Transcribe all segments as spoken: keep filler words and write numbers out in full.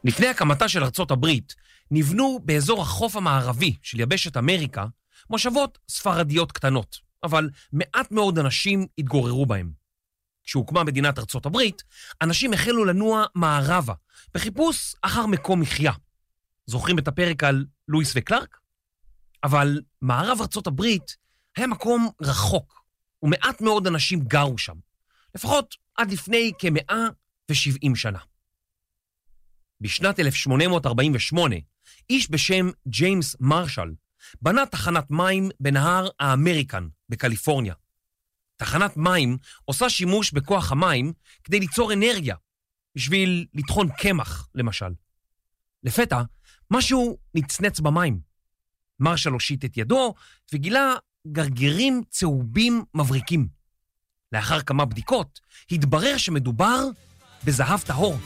לפני הקמתה של ארצות הברית, נבנו באזור החוף המערבי של יבשת אמריקה, מושבות ספרדיות קטנות, אבל מעט מאוד אנשים התגוררו בהם. כשהוקמה מדינת ארצות הברית, אנשים החלו לנוע מערבה, בחיפוש אחר מקום מחיה. זוכרים את הפרק על לואיס וקלארק? אבל מערב ארצות הברית היה מקום רחוק, ומעט מאוד אנשים גרו שם, לפחות עד לפני כ-מאה ושבעים שנה. בשנת אלף שמונה מאות ארבעים ושמונה, איש בשם ג'יימס מרשל בנה תחנת מים בנהר האמריקן בקליפורניה. תחנת מים עושה שימוש בכוח המים כדי ליצור אנרגיה, בשביל לטחון קמח, למשל. לפתע, משהו נצנץ במים. מרשל הושיט את ידו וגילה גרגירים צהובים מבריקים. לאחר כמה בדיקות, התברר שמדובר בזהב טהור.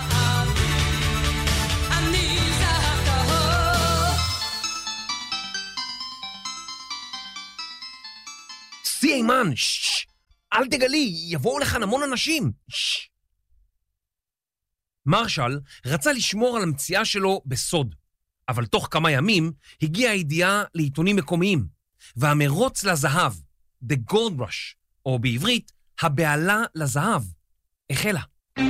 סי אימן, ששש, אל תגלי, יבואו לכאן המון אנשים. ששש. מרשל רצה לשמור על המציאה שלו בסוד, אבל תוך כמה ימים הגיעה הידיעה לעיתונים מקומיים, והמרוץ לזהב, The Gold Rush, או בעברית, הבעלה לזהב, החלה.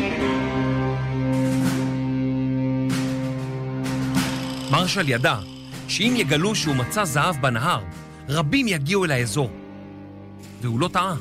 מרשל ידע שאם יגלו שהוא מצא זהב בנהר, רבים יגיעו אל האזור. והוא לא טעה.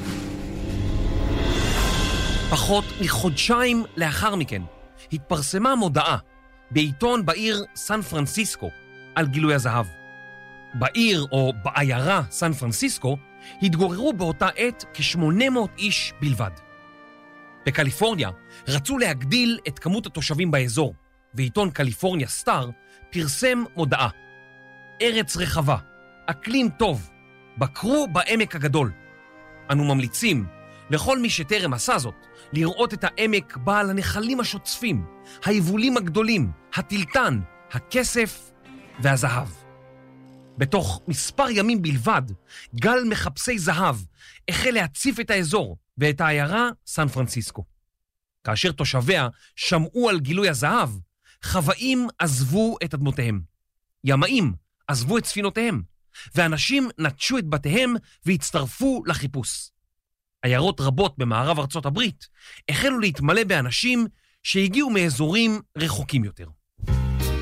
פחות מחודשיים לאחר מכן, התפרסמה מודעה בעיתון בעיר סן פרנסיסקו על גילוי הזהב. בעיר או בעיירה סן פרנסיסקו התגוררו באותה עת כ-שמונה מאות איש בלבד. בקליפורניה רצו להגדיל את כמות התושבים באזור, ועיתון קליפורניה סטאר פרסם מודעה. ארץ רחבה, אקלים טוב, בקרו בעמק הגדול. אנו ממליצים לכל מי שטרם עשה זאת לראות את העמק בעל הנחלים השוצפים, היבולים הגדולים, הטלטן, הכסף והזהב. בתוך מספר ימים בלבד, גל מחפשי זהב החל להציף את האזור ואת העיירה סן פרנסיסקו. כאשר תושביה שמעו על גילוי הזהב, חוואים עזבו את אדמותיהם. ימאים עזבו את ספינותיהם, ואנשים נטשו את בתיהם והצטרפו לחיפוש. עיירות רבות במערב ארצות הברית החלו להתמלא באנשים שהגיעו מאזורים רחוקים יותר.